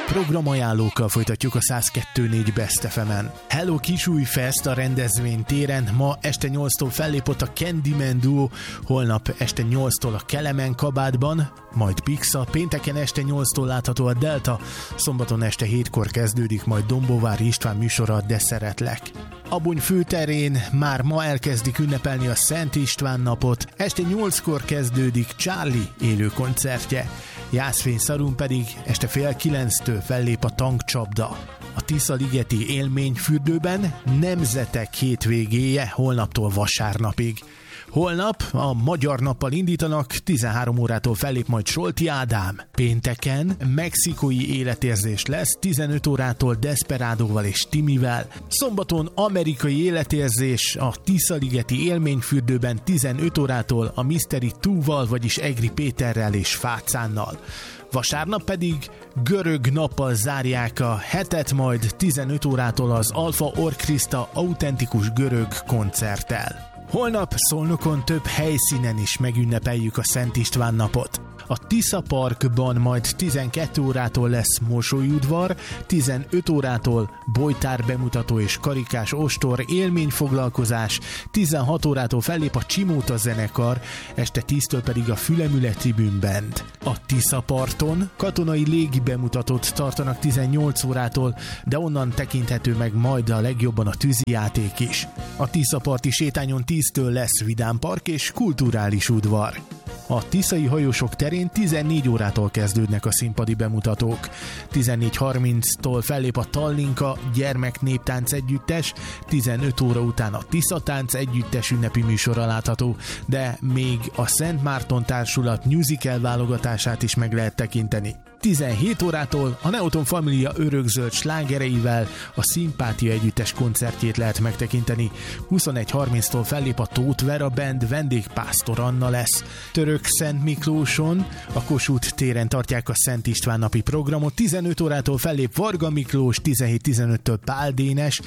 Programajánlókkal folytatjuk a 102.4 Best FM-en. Hello Kisújfest a rendezvény téren. Ma este 8-tól fellépott a Candyman Duo, holnap este 8-tól a Kelemen kabátban, majd Pixa, pénteken este 8-tól látható a Delta, szombaton este 7-kor kezdődik majd Dombóvári István műsora, De szeretlek. Abony főterén már ma elkezdik ünnepelni a Szent István napot, este 8-kor kezdődik Charlie élő koncertje, Jászfényszarún pedig este fél 9-től fellép a Tankcsapda. A Tiszaligeti élményfürdőben nemzetek hétvégéje holnaptól vasárnapig. Holnap a Magyar Nappal indítanak, 13 órától fellép majd Solti Ádám. Pénteken mexikói életérzés lesz, 15 órától Desperádóval és Timivel. Szombaton amerikai életérzés a Tiszaligeti élményfürdőben 15 órától a Mystery 2-val, vagyis Egri Péterrel és Fácánnal. Vasárnap pedig görög nappal zárják a hetet, majd 15 órától az Alfa Orkrista autentikus görög koncerttel. Holnap Szolnokon több helyszínen is megünnepeljük a Szent István napot. A Tisza Parkban majd 12 órától lesz mosolyudvar, 15 órától bojtár bemutató és karikás ostor élményfoglalkozás, 16 órától fellép a Csimóta zenekar, este 10-től pedig a Fülemüle Tribune Band. A Tisza parton katonai légi bemutatót tartanak 18 órától, de onnan tekinthető meg majd a legjobban a tűzijáték is. A Tiszaparti sétányon 10-től lesz vidámpark és kulturális udvar. A tiszai hajósok terén 14 órától kezdődnek a színpadi bemutatók. 14:30-tól fellép a Tallinka gyermeknéptánc együttes, 15 óra után a Tiszatánc együttes ünnepi műsora látható, de még a Szent Márton Társulat musical válogatását is meg lehet tekinteni. 17 órától a Neoton Familia örökzöld slágereivel a Szimpátia együttes koncertjét lehet megtekinteni. 21:30-tól fellép a Tóth Vera Band, vendégpásztor Anna lesz. Török Szent Miklóson a Kossuth téren tartják a Szent István napi programot. 15 órától fellép Varga Miklós, 17:15-től Pál Dénes,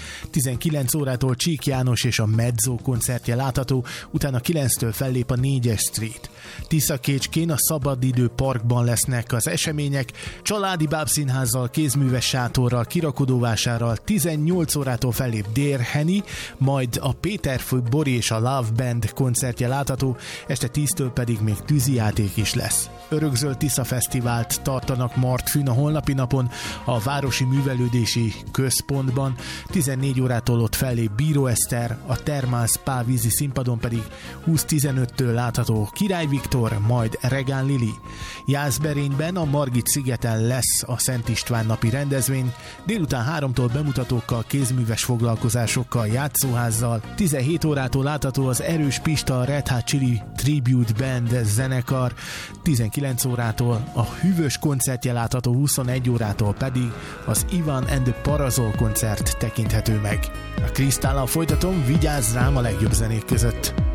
19 órától Csík János és a Mezzo koncertje látható, utána 9-től fellép a 4-es Street. Tiszakécskén a Szabadidő Parkban lesznek az események, családi bábszínházzal, kézműves sátorral, kirakodóvásárral, 18 órától fellép Dérheni, majd a Péterfő Bori és a Love Band koncertje látható, este 10-től pedig még tűzijáték is lesz. Örökzöld Tisza Fesztivált tartanak Martfűn a holnapi napon a Városi Művelődési Központban, 14 órától ott fellép Bíró Eszter, a Thermal Spa vízi színpadon pedig 20:15-től látható Király Viktor, majd Regán Lili. Jászberényben a Margit szigeten lesz a Szent István napi rendezvény, délután 3-tól bemutatókkal, kézműves foglalkozásokkal, játszóházzal, 17 órától látható az Erős Pista Red Hot Chili Tribute Band zenekar, 19 órától a Hűvös koncertje látható, 21 órától pedig az Ivan and the Parazol koncert tekinthető meg. A Kristállal folytatom, vigyázz rám a legjobb zenék között!